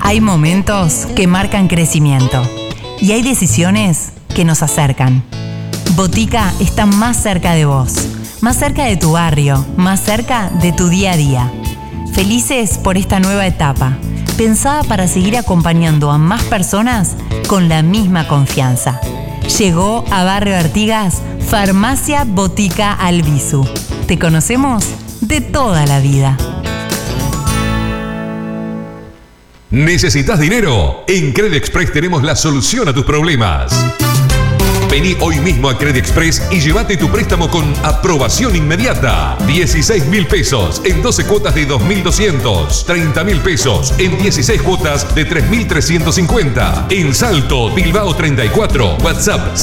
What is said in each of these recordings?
Hay momentos que marcan crecimiento y hay decisiones que nos acercan. Botica está más cerca de vos, más cerca de tu barrio, más cerca de tu día a día. Felices por esta nueva etapa, pensada para seguir acompañando a más personas con la misma confianza. Llegó a Barrio Artigas Farmacia Botica Albizu. Te conocemos de toda la vida. ¿Necesitas dinero? En Credit Express tenemos la solución a tus problemas. Vení hoy mismo a Credit Express y llévate tu préstamo con aprobación inmediata. 16.000 pesos en 12 cuotas de 2.200. 30.000 pesos en 16 cuotas de 3.350. En Salto, Bilbao 34. WhatsApp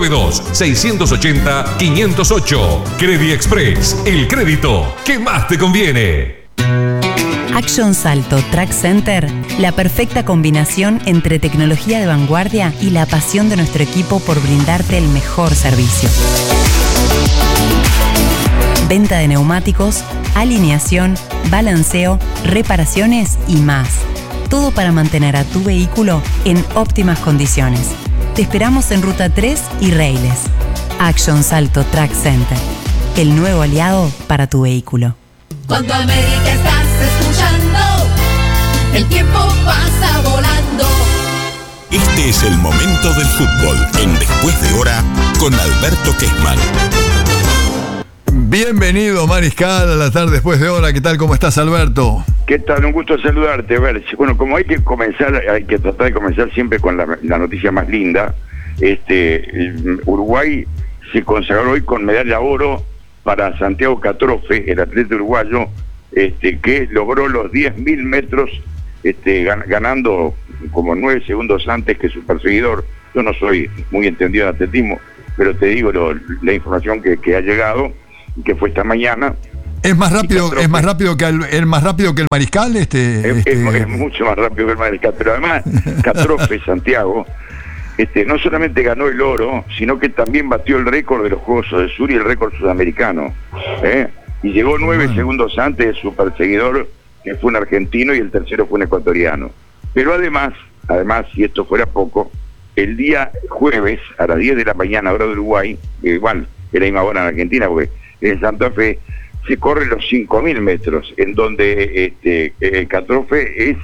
092-680-508. Credit Express, el crédito que más te conviene. Action Salto Track Center, la perfecta combinación entre tecnología de vanguardia y la pasión de nuestro equipo por brindarte el mejor servicio. Venta de neumáticos, alineación, balanceo, reparaciones y más. Todo para mantener a tu vehículo en óptimas condiciones. Te esperamos en Ruta 3 y Reiles. Action Salto Track Center, el nuevo aliado para tu vehículo. Cuando América estás escuchando, el tiempo pasa volando. Este es el momento del fútbol en Después de Hora con Alberto Kessman. Bienvenido, Mariscal, a la tarde Después de Hora. ¿Qué tal? ¿Cómo estás, Alberto? ¿Qué tal? Un gusto saludarte. A ver, bueno, como hay que tratar de comenzar siempre con la noticia más linda. Uruguay se consagró hoy con medalla oro para Santiago Catrofe, el atleta uruguayo, que logró los 10.000 metros, ganando como 9 segundos antes que su perseguidor. Yo no soy muy entendido en atletismo, pero te digo la información que ha llegado, que fue esta mañana. ¿Es más rápido que el Mariscal? Es mucho más rápido que el Mariscal, pero además Catrofe, Santiago, no solamente ganó el oro, sino que también batió el récord de los Juegos del Sur y el récord sudamericano. Y llegó 9 segundos antes de su perseguidor, que fue un argentino, y el tercero fue un ecuatoriano. Pero además, si esto fuera poco, el día jueves a las 10 de la mañana, hora de Uruguay, igual es la misma hora en Argentina, porque en Santa Fe se corren los 5.000 metros, en donde Catrofe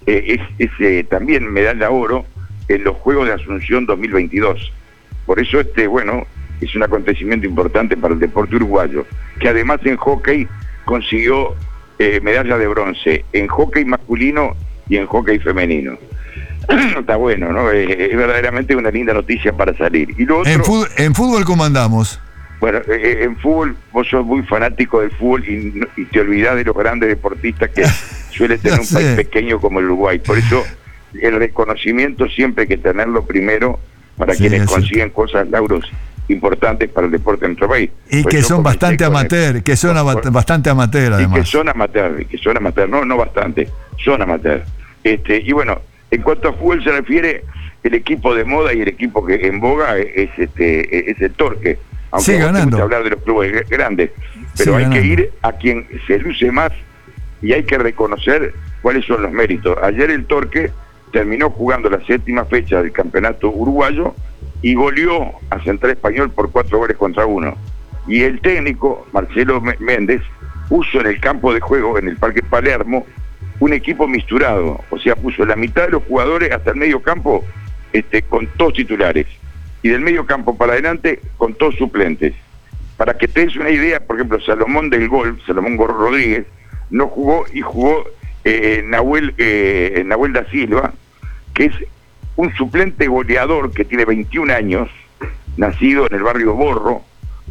es también medalla oro en los Juegos de Asunción 2022. Por eso es un acontecimiento importante para el deporte uruguayo, que además en hockey consiguió medalla de bronce en hockey masculino y en hockey femenino. Está bueno, ¿no? Es verdaderamente una linda noticia para salir. Y lo otro, ¿En fútbol cómo andamos? Bueno, en fútbol vos sos muy fanático del fútbol y te olvidás de los grandes deportistas que suele tener un país pequeño como el Uruguay. Por eso el reconocimiento siempre hay que tenerlo primero para quienes consiguen lauros importantes para el deporte en nuestro país. Y que son bastante amateur, bastante amateur además. Y que son amateur, no bastante, son amateur. Y bueno, en cuanto a fútbol se refiere, el equipo de moda y el equipo que en boga es el Torque. Aunque no te gusta hablar de los clubes grandes, pero hay que ir a quien se luce más y hay que reconocer cuáles son los méritos. Ayer el Torque terminó jugando la 7ª fecha del campeonato uruguayo y goleó a Central Español por 4-1. Y el técnico, Marcelo Méndez, puso en el campo de juego, en el Parque Palermo, un equipo misturado. O sea, puso la mitad de los jugadores hasta el medio campo con todos titulares. Y del medio campo para adelante con todos suplentes. Para que te des una idea, por ejemplo, Salomón Rodríguez, no jugó y jugó Nahuel da Silva, que es un suplente goleador que tiene 21 años, nacido en el barrio Borro,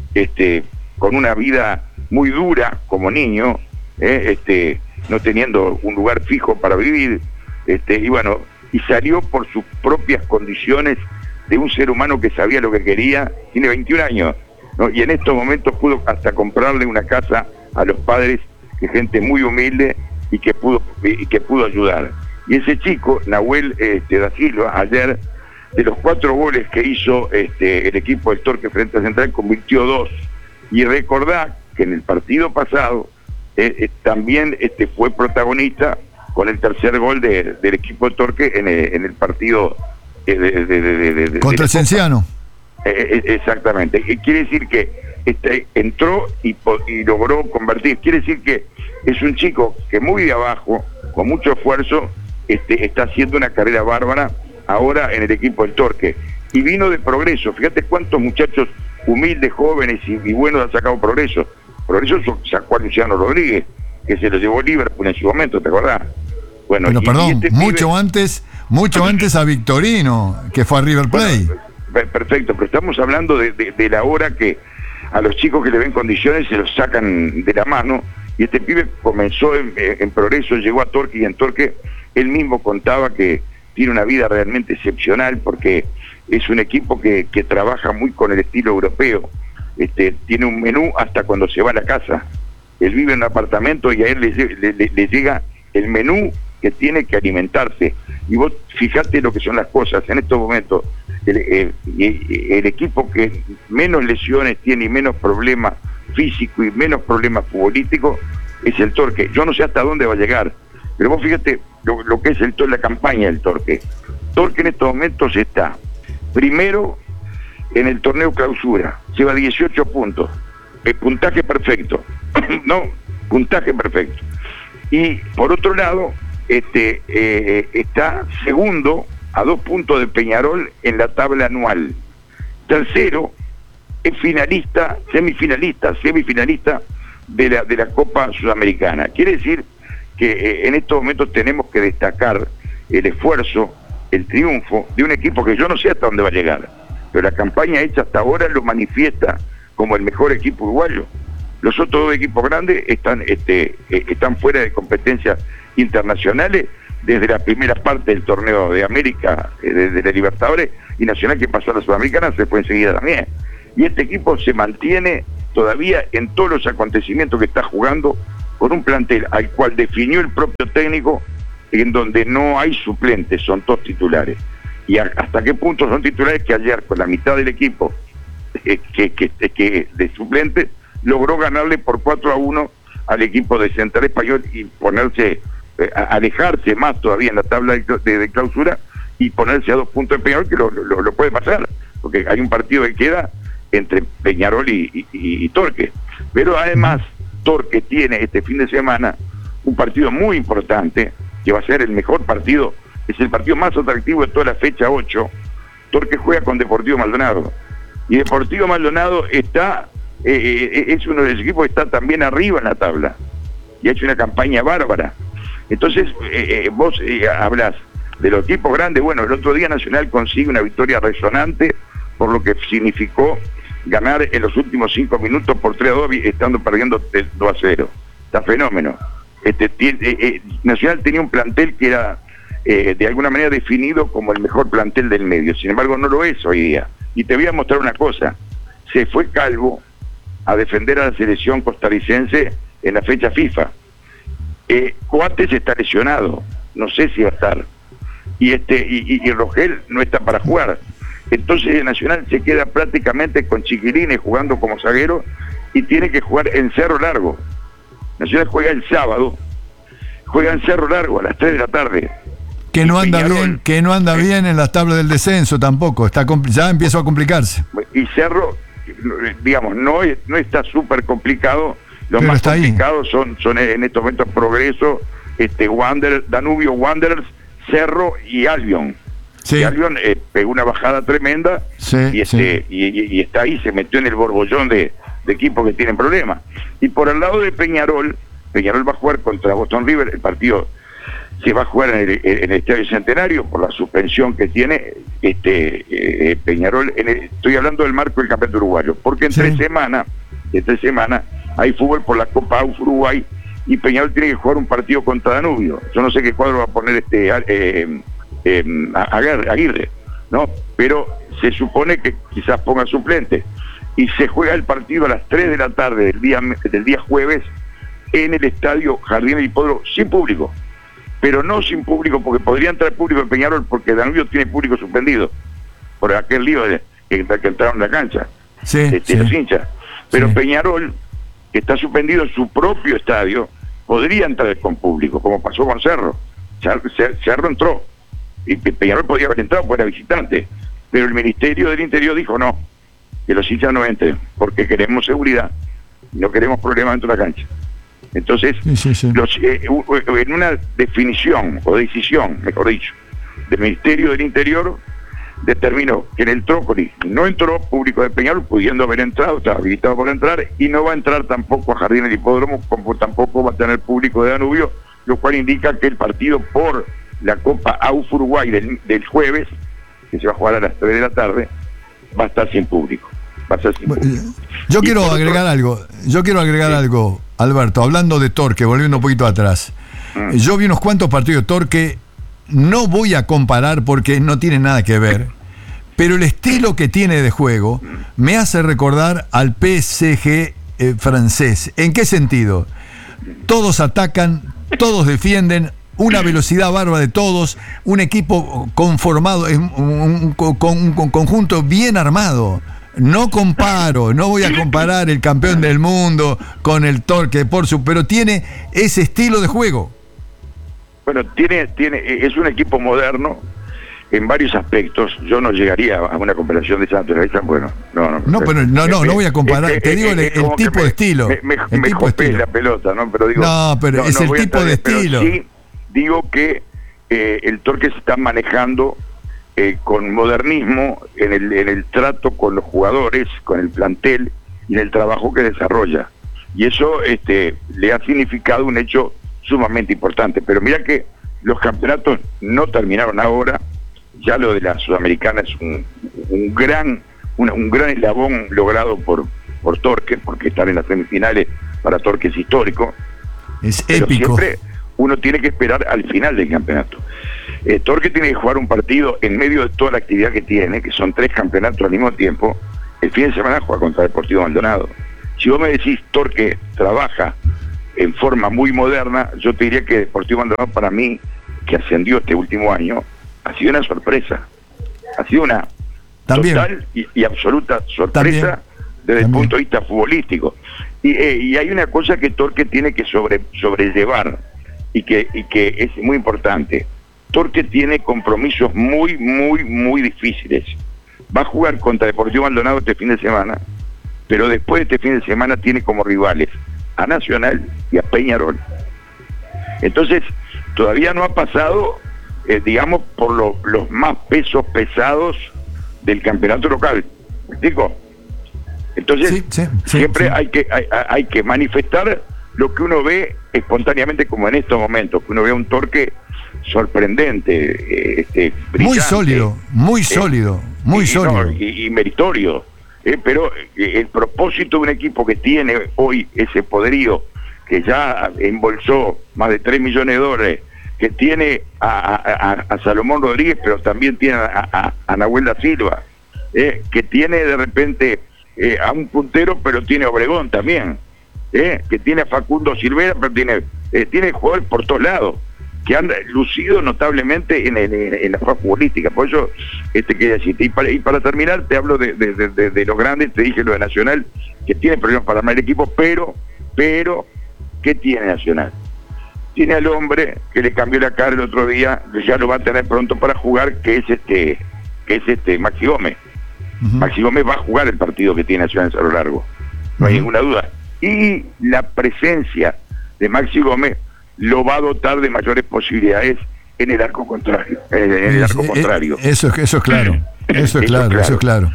con una vida muy dura como niño, no teniendo un lugar fijo para vivir, y salió por sus propias condiciones de un ser humano que sabía lo que quería. Tiene 21 años, ¿no? Y en estos momentos pudo hasta comprarle una casa a los padres, que gente muy humilde y que pudo ayudar. Y ese chico, Nahuel da Silva, ayer, de los 4 goles que hizo el equipo del Torque frente a Central, convirtió 2. Y recordá que en el partido pasado también fue protagonista con el tercer gol del equipo de Torque en el partido contra el Cienciano. Exactamente. Quiere decir que entró y logró convertir. Quiere decir que es un chico que muy de abajo, con mucho esfuerzo, está haciendo una carrera bárbara ahora en el equipo del Torque. Y vino de Progreso. Fíjate cuántos muchachos humildes, jóvenes y buenos han sacado Progreso. Progreso sacó a Luciano Rodríguez, que se lo llevó Liverpool en su momento, ¿te acordás? Bueno, pero perdón, mucho antes a Victorino, que fue a River Plate. Bueno, perfecto, pero estamos hablando de la hora que a los chicos que le ven condiciones se los sacan de la mano, y este pibe comenzó en Progreso, llegó a Torque, y en Torque él mismo contaba que tiene una vida realmente excepcional, porque es un equipo que trabaja muy con el estilo europeo. Tiene un menú hasta cuando se va a la casa. Él vive en un apartamento y a él le llega el menú que tiene que alimentarse. Y vos fijate lo que son las cosas. En estos momentos, el equipo que menos lesiones tiene y menos problemas físicos y menos problemas futbolísticos es el Torque. Yo no sé hasta dónde va a llegar, pero vos fíjate lo que es la campaña del Torque. Torque en estos momentos está primero en el torneo clausura, lleva 18 puntos, puntaje perfecto, no, puntaje perfecto. Y por otro lado, está segundo a 2 puntos de Peñarol en la tabla anual. Tercero, es semifinalista de la Copa Sudamericana. Quiere decir que en estos momentos tenemos que destacar el esfuerzo, el triunfo de un equipo que yo no sé hasta dónde va a llegar, pero la campaña hecha hasta ahora lo manifiesta como el mejor equipo uruguayo. Los otros dos equipos grandes están fuera de competencias internacionales desde la primera parte del torneo de América, desde la Libertadores, y Nacional, que pasó a la Sudamericana, se fue enseguida también. Y este equipo se mantiene todavía en todos los acontecimientos que está jugando, con un plantel al cual definió el propio técnico, en donde no hay suplentes, son todos titulares. Y hasta qué punto son titulares, que ayer con la mitad del equipo que de suplentes logró ganarle por 4-1 al equipo de Central Español y ponerse, alejarse más todavía en la tabla de clausura y ponerse a 2 puntos de Peñarol, que lo puede pasar, porque hay un partido que queda entre Peñarol y Torque. Pero además Torque tiene este fin de semana un partido muy importante, que va a ser el mejor partido, es el partido más atractivo de toda la fecha 8. Torque juega con Deportivo Maldonado, y Deportivo Maldonado es uno de los equipos que está también arriba en la tabla, y ha hecho una campaña bárbara. Entonces, vos hablás de los equipos grandes. Bueno, el otro día Nacional consigue una victoria resonante, por lo que significó ganar en los últimos 5 minutos por 3-2, estando perdiendo 2-0. Está fenómeno. Nacional tenía un plantel que era de alguna manera definido como el mejor plantel del medio, sin embargo no lo es hoy día. Y te voy a mostrar una cosa: se fue Calvo a defender a la selección costarricense en la fecha FIFA. Coates está lesionado, no sé si va a estar, y Rogel no está para jugar. Entonces el Nacional se queda prácticamente con Chiquilines jugando como zaguero, y tiene que jugar en Cerro Largo. Nacional juega el sábado, juega en Cerro Largo a las 3 de la tarde. Que no anda bien en las tablas del descenso tampoco, ya empieza a complicarse. Y Cerro, digamos, no está súper complicado. Los pero más complicados son en estos momentos Progreso, Danubio Wanderers, Cerro y Albion. Sí. Y Albion pegó una bajada tremenda, sí, y está ahí, se metió en el borbollón de equipos que tienen problemas. Y por el lado de Peñarol va a jugar contra Boston River. El partido se va a jugar en el Estadio Centenario por la suspensión que tiene Peñarol. Estoy hablando del marco del campeonato uruguayo, porque en 3 semanas hay fútbol por la Copa AUF Uruguay, y Peñarol tiene que jugar un partido contra Danubio. Yo no sé qué cuadro va a poner Aguirre, ¿no? Pero se supone que quizás ponga suplente, y se juega el partido a las 3 de la tarde del día jueves en el estadio Jardín del Hipódromo, sin público, pero no sin público, porque podría entrar público en Peñarol, porque Danubio tiene público suspendido por aquel lío que entraron en la cancha, los hinchas. Pero Peñarol, que está suspendido en su propio estadio podría entrar con público, como pasó con Cerro. Cerro entró, y Peñarol podía haber entrado, porque era visitante, pero el Ministerio del Interior dijo no, que los hinchas no entren, porque queremos seguridad, no queremos problemas dentro de la cancha. Entonces, en una definición, o decisión, mejor dicho, del Ministerio del Interior, determinó que en el Trócoli no entró público de Peñarol, pudiendo haber entrado, estaba habilitado para entrar, y no va a entrar tampoco a Jardín del Hipódromo, como tampoco va a tener público de Danubio, lo cual indica que el partido por la Copa AUF Uruguay del jueves, que se va a jugar a las 3 de la tarde, va a estar sin público. Yo quiero agregar algo, Alberto, hablando de Torque, volviendo un poquito atrás. Yo vi unos cuantos partidos de Torque, no voy a comparar porque no tiene nada que ver, pero el estilo que tiene de juego me hace recordar al PSG francés. ¿En qué sentido? Todos atacan, todos defienden, una velocidad bárbara de todos, un equipo conformado, un conjunto bien armado. No voy a comparar el campeón del mundo con el Torque, pero tiene ese estilo de juego. Bueno, es un equipo moderno en varios aspectos. Yo no llegaría a una comparación de Santos. Bueno, no voy a comparar. Te digo el tipo de estilo. Me jopé la pelota, ¿no? Pero digo, pero es el tipo de estilo. Sí, digo que el Torque se está manejando con modernismo en el trato con los jugadores, con el plantel y en el trabajo que desarrolla. Y eso le ha significado un hecho sumamente importante. Pero mira que los campeonatos no terminaron ahora. Ya lo de la Sudamericana es un gran eslabón logrado por Torque, porque estar en las semifinales para Torque es histórico. Es pero épico. Siempre uno tiene que esperar al final del campeonato. Torque tiene que jugar un partido en medio de toda la actividad que tiene, que son 3 campeonatos al mismo tiempo. El fin de semana juega contra Deportivo Maldonado. Si vos me decís Torque trabaja en forma muy moderna, yo te diría que Deportivo Maldonado, para mí, que ascendió este último año, ha sido una sorpresa. Ha sido una total y absoluta sorpresa desde el punto de vista futbolístico. Y hay una cosa que Torque tiene que sobrellevar y que es muy importante. Torque tiene compromisos muy, muy, muy difíciles. Va a jugar contra Deportivo Maldonado este fin de semana, pero después de este fin de semana tiene como rivales a Nacional y a Peñarol. Entonces, todavía no ha pasado, digamos, por los más pesos pesados del campeonato local. ¿Me explico? Entonces, siempre hay que manifestar lo que uno ve espontáneamente, como en estos momentos, que uno ve un Torque sorprendente, brillante, muy sólido, y meritorio. Pero el propósito de un equipo que tiene hoy ese poderío, que ya embolsó más de 3 millones de dólares, que tiene a Salomón Rodríguez, pero también tiene a Nahuel da Silva, que tiene de repente a un puntero, pero tiene a Obregón también, que tiene a Facundo Silvera, pero tiene jugadores por todos lados, que han lucido notablemente en la fase futbolística. Por eso quería decirte, y para terminar te hablo de los grandes. Te dije lo de Nacional, que tiene problemas para armar el equipo, pero ¿qué tiene Nacional? Tiene al hombre que le cambió la cara el otro día, que ya lo va a tener pronto para jugar, que es Maxi Gómez. Maxi Gómez va a jugar el partido que tiene Nacional en Cerro Largo, no hay ninguna duda. Y la presencia de Maxi Gómez lo va a dotar de mayores posibilidades en el arco contrario. Eso es claro. Eso es claro.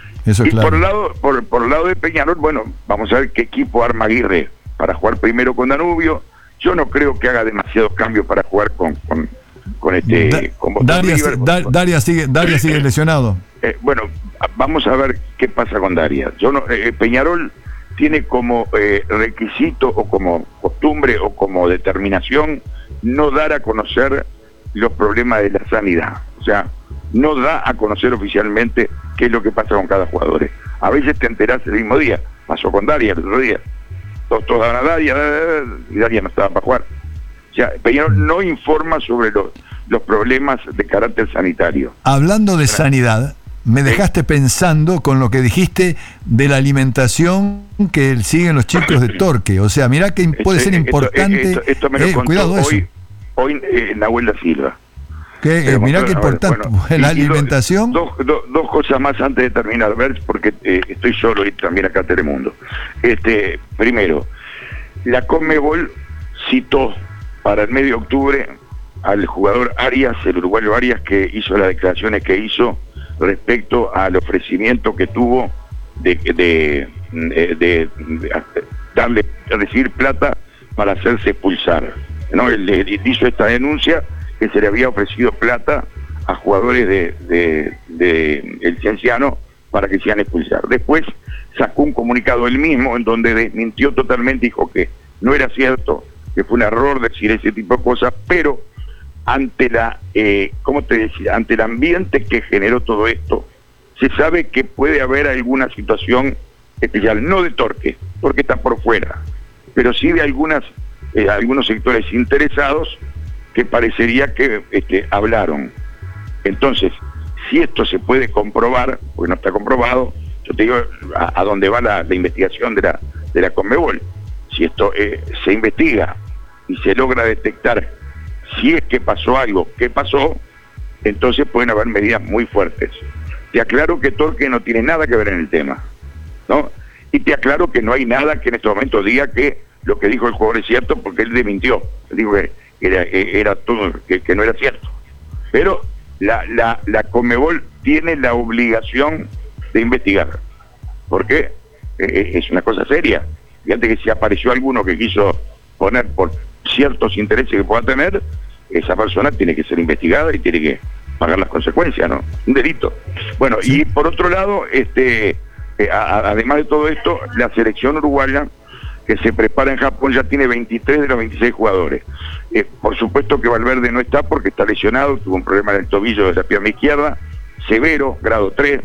Por el lado de Peñarol, bueno, vamos a ver qué equipo arma Aguirre para jugar primero con Danubio. Yo no creo que haga demasiados cambios para jugar con Daria sigue lesionado. Bueno, vamos a ver qué pasa con Daria. Peñarol tiene como requisito o como costumbre o como determinación no dar a conocer los problemas de la sanidad. O sea, no da a conocer oficialmente qué es lo que pasa con cada jugador. A veces te enterás el mismo día. Pasó con Daria el otro día. Todos daban a Daria y Daria no estaba para jugar. O sea, Peñarol no informa sobre los problemas de carácter sanitario. Hablando de sanidad, me dejaste pensando con lo que dijiste de la alimentación que siguen los chicos de Torque. O sea, mirá que puede ser importante. Esto me lo contó cuidado hoy Nahuel da Silva. Mirá qué importante la alimentación. Dos cosas más antes de terminar, Bert, porque estoy solo y también acá Telemundo. Primero, la Conmebol citó para el mes de octubre al jugador Arias, el uruguayo Arias, que hizo las declaraciones que hizo respecto al ofrecimiento que tuvo de darle, recibir plata para hacerse expulsar, ¿no? Él hizo esta denuncia que se le había ofrecido plata a jugadores de el Cienciano para que se iban a expulsar. Después sacó un comunicado él mismo en donde desmintió totalmente, dijo que no era cierto, que fue un error decir ese tipo de cosas, pero ante ante el ambiente que generó todo esto, se sabe que puede haber alguna situación especial, no de Torque, porque está por fuera, pero sí de algunos sectores interesados que parecería que hablaron. Entonces, si esto se puede comprobar, porque no está comprobado, yo te digo a dónde va la investigación de la Conmebol. Si esto se investiga y se logra detectar si es que pasó algo, ¿qué pasó? Entonces pueden haber medidas muy fuertes. Te aclaro que Torque no tiene nada que ver en el tema, ¿no? Y te aclaro que no hay nada que en este momento diga que lo que dijo el jugador es cierto, porque él desmintió. Él dijo que era todo, que no era cierto. Pero la Conmebol tiene la obligación de investigar, porque es una cosa seria. Fíjate que si apareció alguno que quiso poner por ciertos intereses que pueda tener, esa persona tiene que ser investigada y tiene que pagar las consecuencias, ¿no? Un delito. Bueno, sí. Y por otro lado, además de todo esto, la selección uruguaya que se prepara en Japón ya tiene 23 de los 26 jugadores. Por supuesto que Valverde no está porque está lesionado, tuvo un problema en el tobillo de la pierna izquierda, severo, grado 3,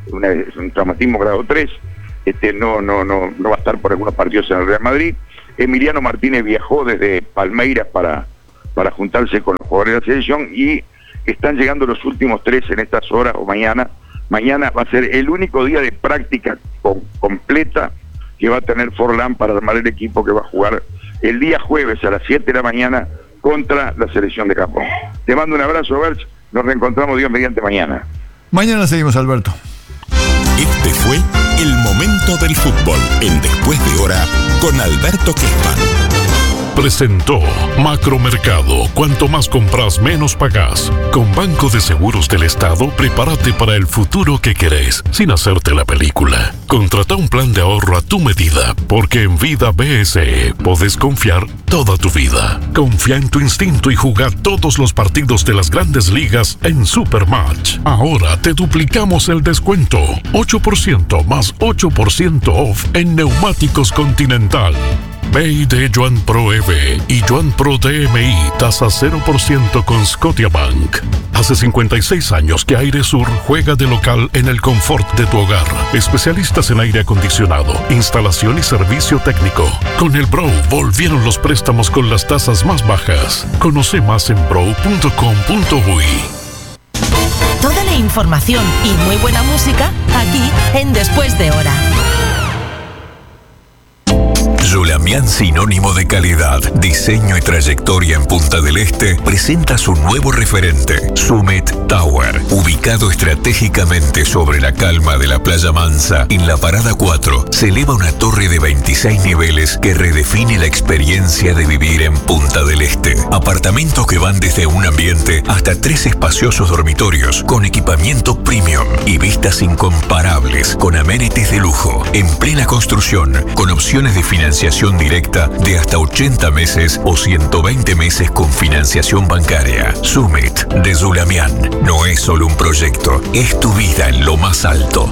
un traumatismo grado 3, no va a estar por algunos partidos en el Real Madrid. Emiliano Martínez viajó desde Palmeiras para juntarse con los jugadores de la selección y están llegando los últimos 3 en estas horas o mañana. Mañana va a ser el único día de práctica completa que va a tener Forlán para armar el equipo que va a jugar el día jueves a las 7 de la mañana contra la selección de Japón. Te mando un abrazo, Bert. Nos reencontramos Dios mediante mañana. Mañana seguimos, Alberto. Este fue el momento del fútbol en Después de Hora con Alberto Quisman. Presentó Macromercado. Cuanto más compras, menos pagás. Con Banco de Seguros del Estado, prepárate para el futuro que querés, sin hacerte la película. Contrata un plan de ahorro a tu medida, porque en Vida BSE podés confiar toda tu vida. Confía en tu instinto y juega todos los partidos de las grandes ligas en Supermatch. Ahora te duplicamos el descuento. 8% más 8% off en neumáticos Continental. BEI de Joan Pro EV y Joan Pro DMI, tasa 0% con Scotiabank. Hace 56 años que Aire Sur juega de local en el confort de tu hogar. Especialistas en aire acondicionado, instalación y servicio técnico. Con el Bro volvieron los préstamos con las tasas más bajas. Conoce más en bro.com.uy. Toda la información y muy buena música aquí en Después de Hora. Zulamian, sinónimo de calidad, diseño y trayectoria en Punta del Este, presenta su nuevo referente, Summit Tower. Ubicado estratégicamente sobre la calma de la Playa Mansa, en la Parada 4, se eleva una torre de 26 niveles que redefine la experiencia de vivir en Punta del Este. Apartamentos que van desde un ambiente hasta 3 espaciosos dormitorios, con equipamiento premium y vistas incomparables, con amenities de lujo, en plena construcción, con opciones de financiación directa de hasta 80 meses o 120 meses con financiación bancaria. Summit de Zulamian no es solo un proyecto, es tu vida en lo más alto.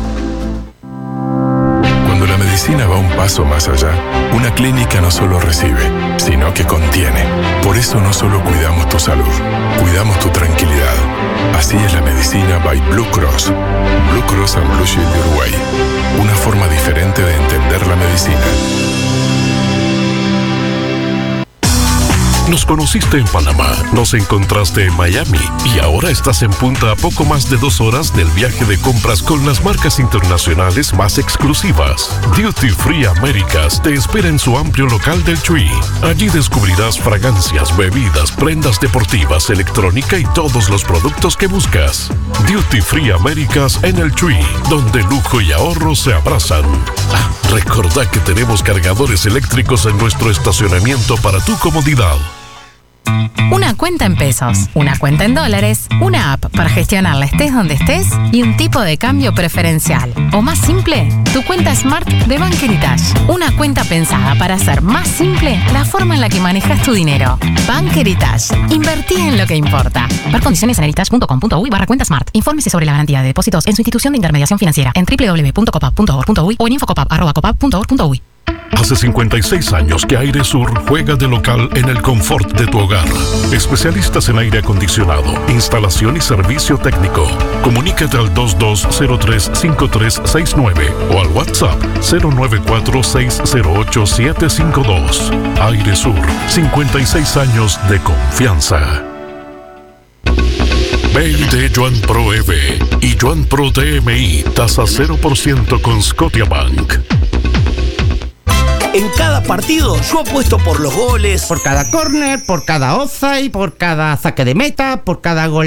Cuando la medicina va un paso más allá, una clínica no solo recibe, sino que contiene. Por eso no solo cuidamos tu salud, cuidamos tu tranquilidad. Así es la medicina by Blue Cross. Blue Cross and Blue Shield de Uruguay. Una forma diferente de entender la medicina. Nos conociste en Panamá, nos encontraste en Miami y ahora estás en Punta a poco más de 2 horas del viaje de compras con las marcas internacionales más exclusivas. Duty Free Américas te espera en su amplio local del Tree. Allí descubrirás fragancias, bebidas, prendas deportivas, electrónica y todos los productos que buscas. Duty Free Américas en el Tree, donde lujo y ahorro se abrazan. Recordá que tenemos cargadores eléctricos en nuestro estacionamiento para tu comodidad. Una cuenta en pesos, una cuenta en dólares, una app para gestionarla estés donde estés y un tipo de cambio preferencial. O más simple, tu cuenta Smart de Bank Heritage. Una cuenta pensada para hacer más simple la forma en la que manejas tu dinero. Bank Heritage. Invertí en lo que importa. Ver condiciones en heritage.com.uy/cuenta Smart. Infórmese sobre la garantía de depósitos en su institución de intermediación financiera en www.copap.org.uy o en infocopap@copap.org.uy. Hace 56 años que Aire Sur juega de local en el confort de tu hogar. Especialistas en aire acondicionado, instalación y servicio técnico. Comunícate al 2203-5369 o al WhatsApp 094-608-752. Aire Sur, 56 años de confianza. Mail de Joan Pro EV y Joan Pro DMI, tasa 0% con Scotiabank. En cada partido yo apuesto por los goles. Por cada córner, por cada offside, por cada saque de meta, por cada gol